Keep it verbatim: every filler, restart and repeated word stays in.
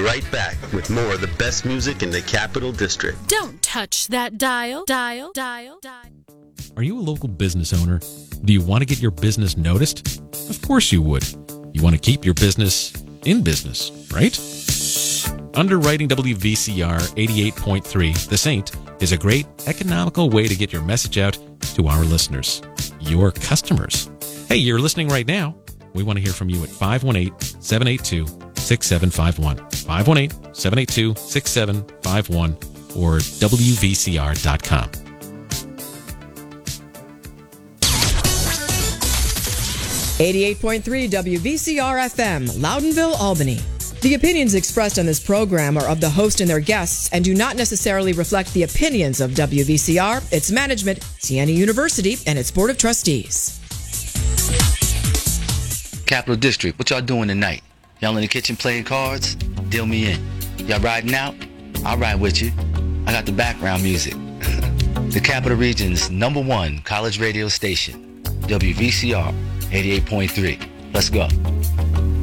right back with more of the best music in the Capital District. Don't touch that dial, dial, dial, dial. Are you a local business owner? Do you want to get your business noticed? Of course you would. You want to keep your business in business, right? Underwriting W V C R eighty-eight point three, The Saint, is a great economical way to get your message out to our listeners, your customers. Hey, you're listening right now. We want to hear from you at five one eight, seven eight two, six seven five one, five one eight, seven eight two, six seven five one, or W V C R dot com. eighty-eight point three W V C R F M, Loudonville, Albany. The opinions expressed on this program are of the host and their guests and do not necessarily reflect the opinions of W V C R, its management, Siena University, and its Board of Trustees. Capital District, what y'all doing tonight? Y'all in the kitchen playing cards? Deal me in. Y'all riding out? I'll ride with you. I got the background music. The Capital Region's number one college radio station, W V C R eighty-eight point three. Let's go.